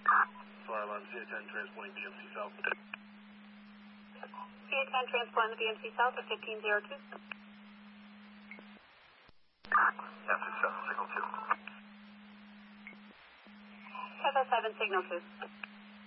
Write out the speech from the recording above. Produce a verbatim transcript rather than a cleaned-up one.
Fire alarm C A ten transporting B M C South. C A ten transporting the B M C South at fifteen oh two. F seven, signal two. F S seven, signal two.